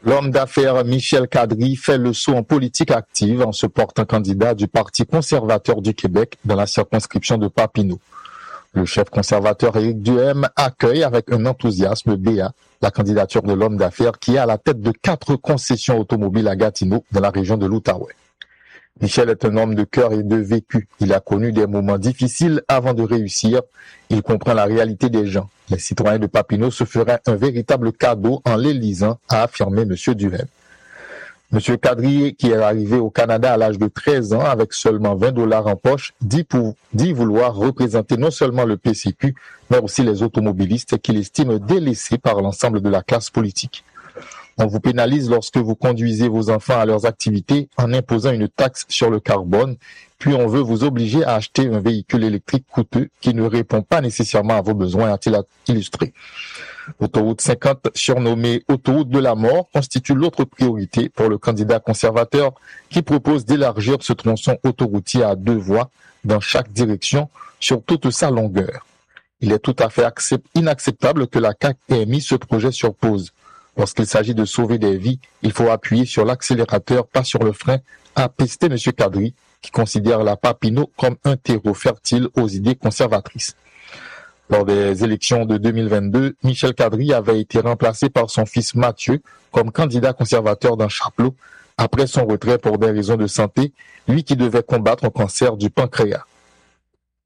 L'homme d'affaires Michel Kadri fait le saut en politique active en se portant candidat du Parti conservateur du Québec dans la circonscription de Papineau. Le chef conservateur Éric Duhem accueille avec un enthousiasme béat la candidature de l'homme d'affaires qui est à la tête de 4 concessions automobiles à Gatineau dans la région de l'Outaouais. Michel est un homme de cœur et de vécu. Il a connu des moments difficiles avant de réussir. Il comprend la réalité des gens. Les citoyens de Papineau se feraient un véritable cadeau en l'élisant, a affirmé M. Duhem. M. Kadri, qui est arrivé au Canada à l'âge de 13 ans avec seulement $20 en poche, dit vouloir représenter non seulement le PCQ, mais aussi les automobilistes qu'il estime délaissés par l'ensemble de la classe politique. On vous pénalise lorsque vous conduisez vos enfants à leurs activités en imposant une taxe sur le carbone, puis on veut vous obliger à acheter un véhicule électrique coûteux qui ne répond pas nécessairement à vos besoins, a-t-il illustré. L'autoroute 50, surnommée autoroute de la mort, constitue l'autre priorité pour le candidat conservateur qui propose d'élargir ce tronçon autoroutier à 2 voies dans chaque direction sur toute sa longueur. Il est tout à fait inacceptable que la CAQ ait mis ce projet sur pause. Lorsqu'il s'agit de sauver des vies, il faut appuyer sur l'accélérateur, pas sur le frein, a pesté M. Kadri, qui considère la Papineau comme un terreau fertile aux idées conservatrices. Lors des élections de 2022, Michel Kadri avait été remplacé par son fils Mathieu comme candidat conservateur dans Chapleau après son retrait pour des raisons de santé, lui qui devait combattre un cancer du pancréas.